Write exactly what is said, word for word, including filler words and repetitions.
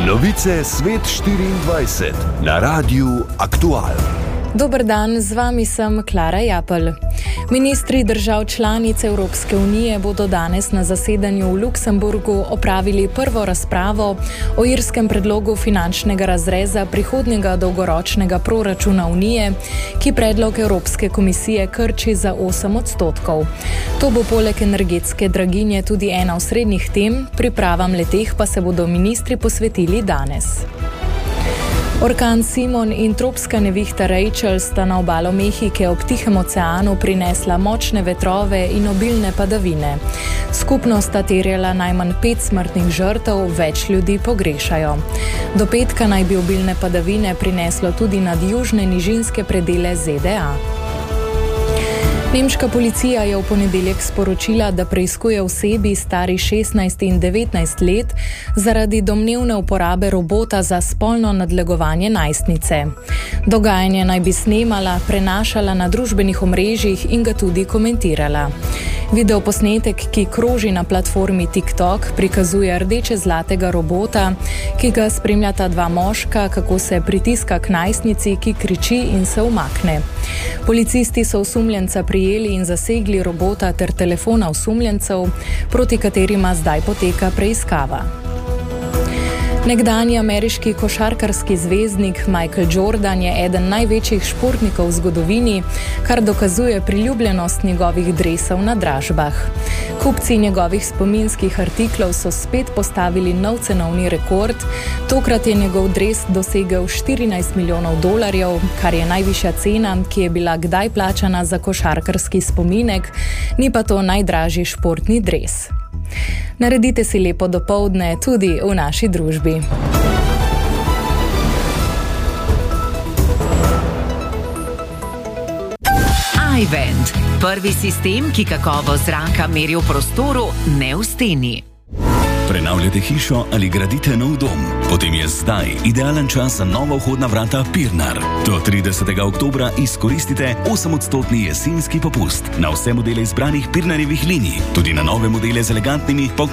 Novice Svet štiriindvajset na Radiu Aktual. Dober dan, z vami sem Klara Japelj. Ministri držav članic Evropske unije bodo danes na zasedanju v Luksemburgu opravili prvo razpravo o irskem predlogu finančnega razreza prihodnjega dolgoročnega proračuna Unije, ki predlog Evropske komisije krči za osem odstotkov. To bo poleg energetske draginje tudi ena osrednjih tem, pripravam leteh pa se bodo ministri posvetili danes. Orkan Simon in tropska nevihta Rachel sta na obalo Mehike ob Tihem oceanu prinesla močne vetrove in obilne padavine. Skupno sta terjala najmanj pet smrtnih žrtev, več ljudi pogrešajo. Do petka naj bi obilne padavine prineslo tudi nad južne nižinske predele Z D A. Nemška policija je v ponedeljek sporočila, da preiskuje osebi stari šestnajst in devetnajst let zaradi domnevne uporabe robota za spolno nadlegovanje najstnice. Dogajanje naj bi snemala, prenašala na družbenih omrežjih in ga tudi komentirala. Videoposnetek, ki kroži na platformi TikTok, prikazuje rdeče-zlatega robota, ki ga spremljata dva moška, kako se pritiska k najstnici, ki kriči in se umakne. Policisti so osumljenca prijeli in zasegli robota ter telefona osumljencev, proti katerima zdaj poteka preiskava. Nekdanji ameriški košarkarski zvezdnik Michael Jordan je eden največjih športnikov v zgodovini, kar dokazuje priljubljenost njegovih dresov na dražbah. Kupci njegovih spominskih artiklov so spet postavili nov cenovni rekord. Tokrat je njegov dres dosegel štirinajst milijonov dolarjev, kar je najvišja cena, ki je bila kdaj plačana za košarkarski spominek, ni pa to najdražji športni dres. Naredite si lepo dopoldne tudi v naši družbi. iVent, prvi sistem, ki kakovost zraka meri v prostoru, ne v steni. Prenavljate hišo ali gradite nov dom? Potem je zdaj idealen čas za nova vhodna vrata Pirnar. Do tridesetega oktobra izkoristite osemodstotni jesenski popust na vse modele izbranih Pirnarjevih linij, tudi na nove modele z elegantnimi